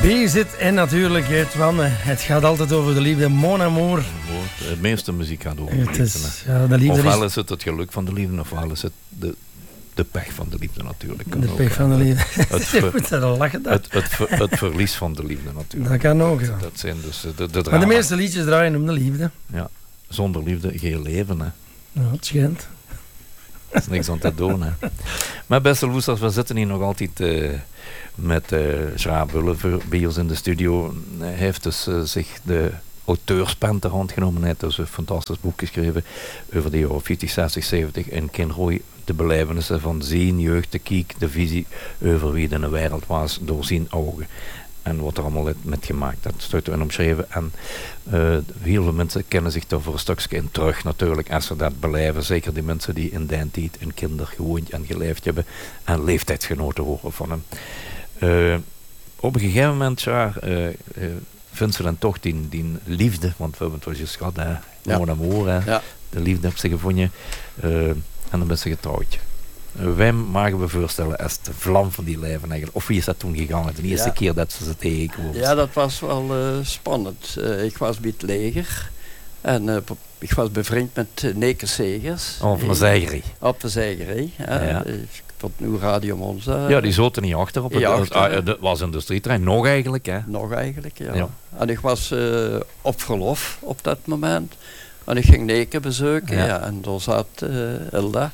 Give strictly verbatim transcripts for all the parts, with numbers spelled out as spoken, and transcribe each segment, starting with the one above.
B-zit en natuurlijk het, want het gaat altijd over de liefde. Mon amour. De meeste muziek gaat over het de is, liefde. Ja, de liefde ofwel is... is het het geluk van de liefde, ofwel is het de, de pech van de liefde natuurlijk. De pech van de liefde. Het, ver, Je moet er al lachen. het, het, ver, het verlies van de liefde natuurlijk. Dat kan ook, ja. Dat zijn dus de, de drama. Maar de meeste liedjes draaien om de liefde. Ja, zonder liefde geen leven, hè. Ja, het schijnt. Er is niks aan te doen, hè. Maar beste loesters, we zitten hier nog altijd uh, met uh, Gerard Bulle bij ons in de studio. Hij heeft dus uh, zich de auteurspen ter hand genomen. Hij heeft dus een fantastisch boek geschreven over de jaren vijftig, zestig, zeventig in Kinrooi. De belevenissen van zijn jeugd, de kiek, de visie over wie de wereld was door zijn ogen. En wat er allemaal met gemaakt. Dat staat erin omschreven. En uh, heel veel mensen kennen zich er voor een stukje in terug natuurlijk. Als ze dat beleven. Zeker die mensen die in die tijd een kinder gewoond en geleefd hebben. En leeftijdsgenoten horen van hem. Uh, op een gegeven moment ja, uh, uh, vindt ze dan toch die, die liefde. Want we hebben het wel eens gehad. Hè? Ja. Mon amour, hè? Ja. De liefde heb ze gevonden. Uh, en dan ben ze getrouwd. Wij mogen we voorstellen als de vlam van die leven eigenlijk. Of wie is dat toen gegaan? De eerste ja. keer dat ze ze tegenkomen. Ja, dat was wel uh, spannend. Uh, ik was bij het leger. En uh, ik was bevriend met uh, Neke Segers. Oh, van de Zeigerij. Op de Zeigerij. Ja. Ja. Tot nu Radio Monza. Ja, die zaten niet achter op het... Ja, achter, uh, het was industrietrein. Nog eigenlijk, hè? Nog eigenlijk, ja. ja. En ik was uh, op verlof op dat moment. En ik ging Neke bezoeken. Ja. Ja, en daar zat uh, Ilda.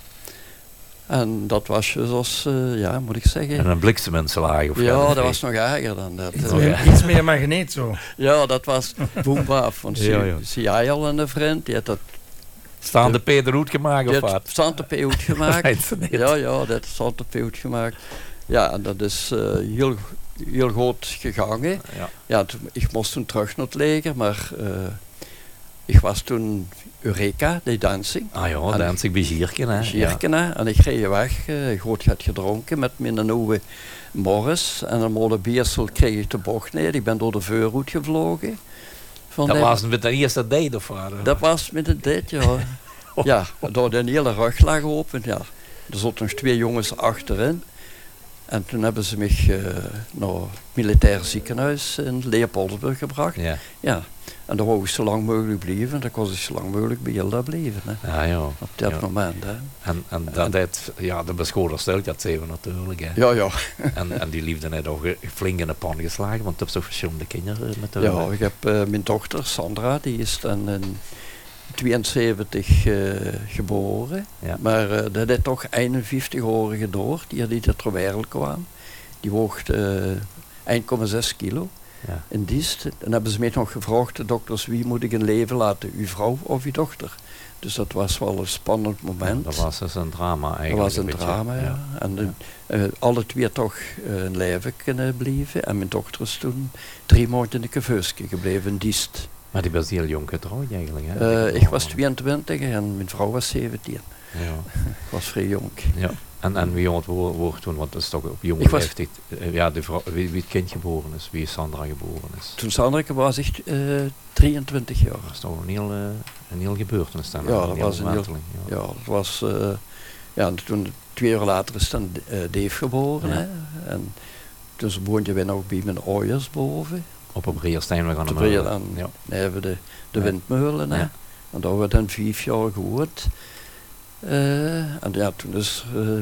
En dat was zoals, uh, ja, moet ik zeggen... En een blikseminslag of ja, dat was nog erger dan dat. Iets meer, iets meer magneet zo. Ja, dat was boembaaf. Want ja, ja. zie jij al een vriend, die had dat... Staande P de roet gemaakt of wat? Staande P goed gemaakt. ja, ja, dat is Staande P goed gemaakt. Ja, en dat is uh, heel, heel goed gegaan. Ja. Ja, toen, ik moest toen terug naar het leger, maar... Uh, ik was toen Eureka, die dancing. Ah ja, dancing bij Gierken, hè. Gierken, hè. En ik reed weg, uh, goed had gedronken met mijn nieuwe Morris. En een mooie biersel kreeg ik de bocht neer. Ik ben door de vuurroet gevlogen. Van dat de... was met de eerste date of wat? Dat was met de date, ja. oh. Ja, door de hele rug lag open, ja. Er zaten nog twee jongens achterin. En toen hebben ze me uh, naar het militair ziekenhuis in Leopoldsburg gebracht. Ja. Ja. En daar wou ik zo lang mogelijk blijven. Dan kon ik zo lang mogelijk bij Hilda blijven. Hè. Ja, ja. Op dat ja. moment. Hè. En, en dat heeft, ja, de bescholer stelt dat zeven natuurlijk. Hè. Ja, ja. en, en die liefde heeft ook flink in de pan geslagen, want je hebt toch verschillende kinderen met de... Ja, ik heb uh, mijn dochter Sandra, die is dan in tweeënzeventig uh, geboren. Ja. Maar uh, dat is toch eenenvijftig-jarige door, die die ter wereld kwam. Die woog uh, één komma zes kilo. Ja. In Diest. Dan hebben ze mij nog gevraagd, de dokters, wie moet ik in leven laten, uw vrouw of uw dochter? Dus dat was wel een spannend moment. Ja, dat was dus een drama eigenlijk. Dat was een, een drama, ja. ja. En ja. Uh, alle twee toch uh, in leven kunnen blijven. En mijn dochter is toen drie maanden in de Keveuske gebleven in Diest. Maar die was heel jong getrouwd eigenlijk, hè? Uh, ik was tweeëntwintig en mijn vrouw was zeventien. Ja. Ik was vrij jong. Ja. En, en wie oud wordt toen, want dat is toch op jonge leeftijd. Ja, de vrouw, wie, wie het kind geboren is, wie Sandra geboren is. Toen Sandra was ik uh, drieëntwintig jaar. Dat is toch een heel, uh, een heel gebeurtenis dan. Ja, dat was een heel, ja. ja, dat was, uh, ja, toen twee jaar later is dan uh, Dave geboren. Ja. Hè? En toen woonden we nog bij mijn ouders boven. Op een Brierstein, we gaan hem Brier, en ja. Nee, hebben de, de ja. windmeulen. Hè? Ja. En daar hebben we dan vijf jaar gewoond. Uh, en ja, toen is uh,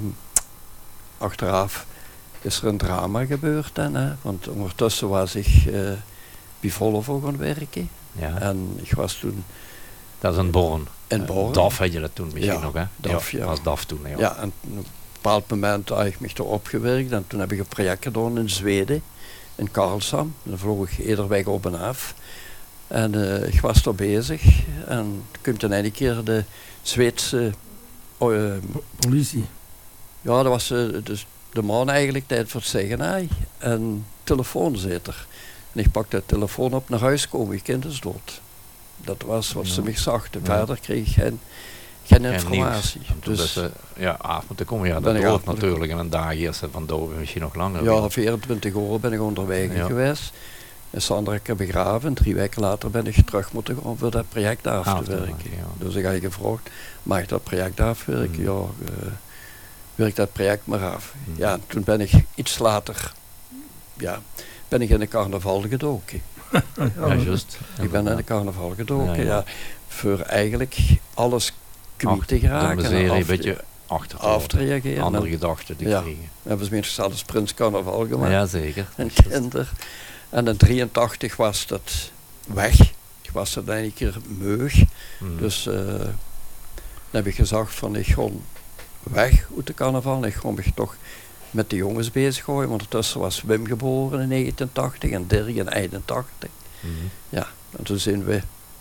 achteraf is er een drama gebeurd dan, hè? Want ondertussen was ik uh, bij Volvo gaan werken. Ja. En ik was toen... Dat is een Born. In Born. Uh, D A F had je dat toen misschien ja, nog, hè? D A F, ja. Dat was D A F toen, ja. Ja, en op een bepaald moment heb ik me er opgewerkt en toen heb ik een project gedaan in Zweden, in Karlshamn. Dan vloog ik ieder weg op en af. En uh, ik was er bezig en toen komt dan een keer de Zweedse... Uh, politie. Ja, dat was uh, dus de man eigenlijk tijd voor het zeggen, hey, een telefoon zit er. En ik pakte de telefoon op, naar huis komen, je kind is dood. Dat was wat ja. ze me zachten. Ja. Verder kreeg ik geen, geen, geen informatie. Dus, dus uh, ja, af moeten komen, ja, dat dood natuurlijk. En een dag eerst van dood, misschien nog langer. Ja, vierentwintig uur ben ik onderweg ja. geweest. En Sandra heb ik begraven en drie weken later ben ik terug moeten gaan voor dat project af te werken. Ja. Dus ik had gevraagd, mag ik dat project afwerken? Mm. Ja, uh, werk dat project maar af. Mm. Ja, toen ben ik iets later, ja, ben ik in de carnaval gedoken. Ja, juist. Ik ben in de carnaval gedoken, ja. ja. ja voor eigenlijk alles kwijt te Ach, geraken. De miserie een beetje achter te, af te reageren. Andere gedachten te ja. krijgen. We hebben minstens als Prins Carnaval gemaakt. Ja, zeker. En kinder. En in drieëntachtig was dat weg. Ik was er dan een keer meug. Mm. Dus uh, dan heb ik gezegd van ik ga weg uit de carnaval. Ik ga me toch met de jongens bezig houden. Want ondertussen was Wim geboren in negentien tachtig en Dirk in eenentachtig. Mm. Ja, en toen zijn we,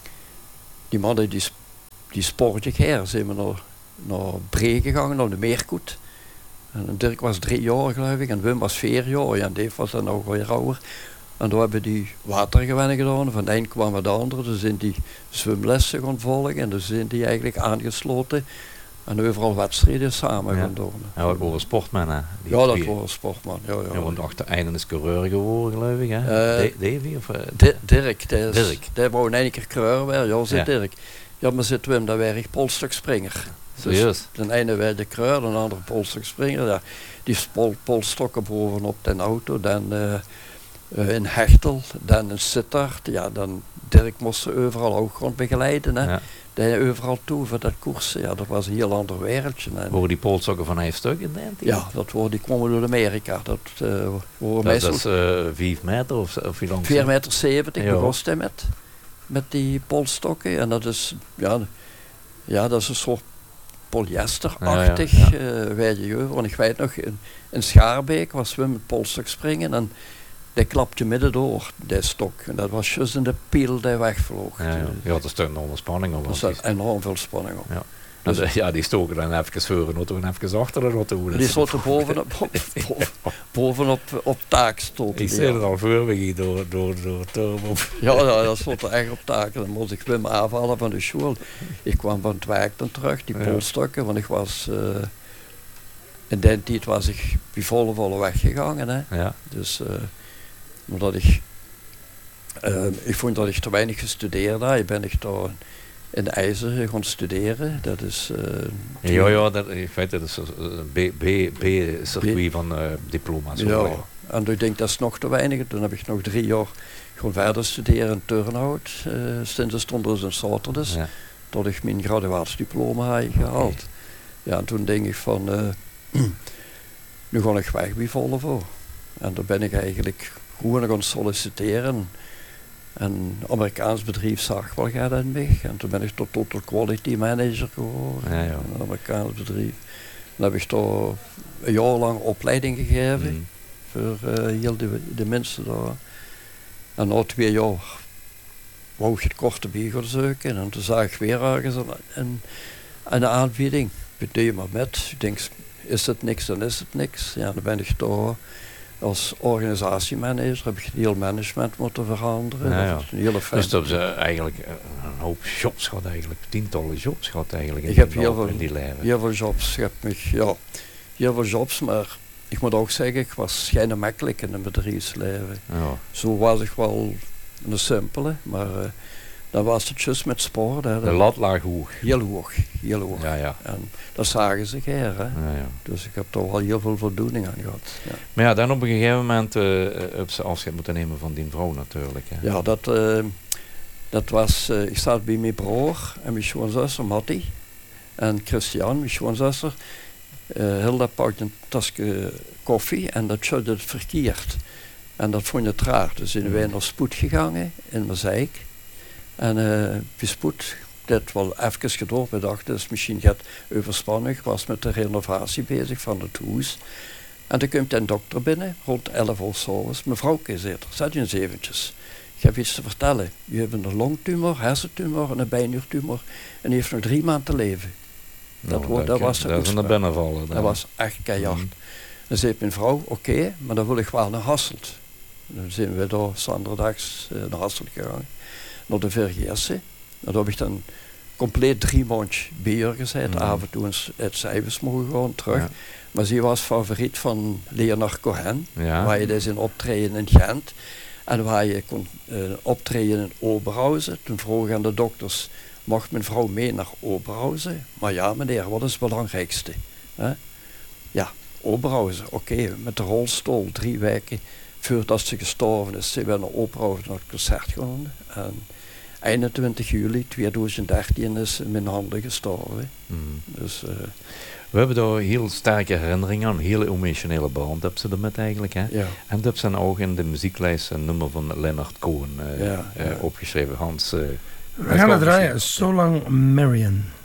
die mannen die, die sportig her, zijn we naar, naar Bree gegaan, naar de Meerkoet. En Dirk was drie jaar geloof ik en Wim was vier jaar. Ja, en Dave was dan nog weer ouder. En toen hebben die watergewennen gedaan. Van de een kwam het andere. Dus zijn die zwemlessen gaan volgen. En dus zijn die eigenlijk aangesloten. En overal wedstrijden samen ja. gaan doen. Ja, dat waren sportman, hè? Die ja, dat waren sportman. Ja, ja. Ja, want achter einde is coureur geworden, geloof ik, hè? Uh, Davy of? Uh, Di Dirk. Die, is, Dirk. Die wou in één keer coureur werden. Ja, zit ja. Dirk. Ja, maar zit Wim, dat werd ik polstokspringer. Serieus? Dus de ene werd de coureur, de andere polstokspringer. Ja. Die pol polstokken bovenop de auto. Dan uh, uh, in Hechtel, dan in Sittard. Ja, dan Dirk moest ze overal ook gewoon begeleiden. Hè. Ja. Die overal toe voor dat koersen. Ja, dat was een heel ander wereldje. Worden die polstokken van een stuk in de Ja, dat worden, die komen door Amerika. Dat, uh, dat, dat is uh, vijf meter of, of hoe lang? vier meter zeventig begon hij met, met die polstokken. En dat is, ja, ja, dat is een soort polyesterachtig ja, ja, ja. uh, weidje. Want ik weet nog, in, in Schaarbeek was we met polstok springen en die klapte midden door, die stok. En dat was juist in de piel die wegvloog. Ja, ja. ja dat is een enorme spanning op. Er zat enorm veel spanning op. Ja. Dus, dus, ja, die stoken dan even voor en auto en even achter de auto. Die stoten bovenop, boven, bovenop op taak stoten. Ik zei het al voor we hier door, door, door, door op. Ja, ja, dat stond er echt op taak. Dan moest ik Wim aanvallen van de school. Ik kwam van het werk dan terug, die ja. polstokken, want ik was... Uh, in die tijd was ik bij volle volle weggegaan. Hè. Ja. Dus... Uh, omdat ik, uh, ik vond dat ik te weinig gestudeerd had. Ik ben ik daar in IJzer gaan studeren. Dat is... Uh, ja, ja, dat, in feite dat is een B-circuit van uh, diploma's. Ja, ja, en ik denk dat is nog te weinig. Toen heb ik nog drie jaar gewoon verder studeren in Turnhout. Uh, sinds stond dus in Saterdes. Ja. Tot ik mijn graduatiediploma had gehaald. Okay. Ja, en toen denk ik van... Uh, nu ga ik weg bij Volvo. En daar ben ik eigenlijk... gewoon gaan solliciteren. En een Amerikaans bedrijf zag wel gaat in mij. En toen ben ik tot Total Quality Manager geworden. Ja, ja. Een Amerikaans bedrijf. Dan heb ik toch een jaar lang opleiding gegeven. Mm. Voor uh, heel de, de mensen daar. En na twee jaar wou ik het korte bij gaan zoeken. En toen zag ik weer ergens een, een, een aanbieding. Ik deed maar met. Ik denk, is het niks, dan is het niks. Ja, dan ben ik toch... Als organisatiemanager heb ik het heel management moeten veranderen. Ja, ja. Dat is een hele dus dat ze eigenlijk een hoop jobs gehad eigenlijk, tientallen jobs gehad eigenlijk in, ik heb die, heel veel, in die leven. Heel veel jobs, ik heb mich, ja, heel veel jobs, maar ik moet ook zeggen, ik was schijnen makkelijk in het bedrijfsleven. Ja. Zo was ik wel een simpele, maar uh, dan was het juist met sport. Hè, de lat lag hoog. Heel hoog, heel hoog. Ja, ja. En dat zagen ze her. Hè. Ja, ja. Dus ik heb toch wel heel veel voldoening aan gehad. Ja. Maar ja, dan op een gegeven moment uh, heb ze afscheid moeten nemen van die vrouw natuurlijk. Hè. Ja, dat, uh, dat was, uh, ik zat bij mijn broer en mijn schoonzuster Matti en Christian, mijn schoonzuster. Uh, Hilda pakte een tasje koffie en dat schudde het verkeerd. En dat vond je het raar. Dus zijn wij naar spoed gegaan in Mazeik. En uh, bij spoed, dat wel even gedaan. We dachten, dus misschien gaat overspanning. Ik was met de renovatie bezig van het huis. En dan komt een dokter binnen, rond elf uur 's avonds. Mevrouw, zit er, zet je eens eventjes. Ik heb iets te vertellen. U hebt een longtumor, hersentumor en een bijniertumor. En u heeft nog drie maanden te leven. Dat, nou, woord, dat, dat was dat is naar binnen vallen. Dat was echt keihard. Mm. Dan zei mijn vrouw, oké, okay, maar dan wil ik wel naar Hasselt. Dan zijn we daar zaterdags uh, naar Hasselt gegaan. Naar de V G S. Dan heb ik dan compleet drie maanden bij haar gezeten. Mm. Af en toe het cijfers mogen gewoon terug. Ja. Maar ze was favoriet van Leonard Cohen. Ja. Waar je dus in optreden in Gent. En waar je kon uh, optreden in Oberhausen. Toen vroeg aan de dokters, mag mijn vrouw mee naar Oberhausen? Maar ja meneer, wat is het belangrijkste? Huh? Ja, Oberhausen, oké, okay, met de rolstoel, drie weken voordat ze gestorven is, zijn we naar opera naar het concert gaan. En eenentwintig juli tweeduizend dertien is in mijn handen gestorven. Mm. Dus, uh, we hebben daar heel sterke herinneringen aan, een hele emotionele band hebben ze ermee eigenlijk. Hè? Ja. En dat zijn ook in de muzieklijst een nummer van Leonard Cohen uh, ja, uh, ja. opgeschreven. Hans, uh, we gaan het draaien, So Long Marian.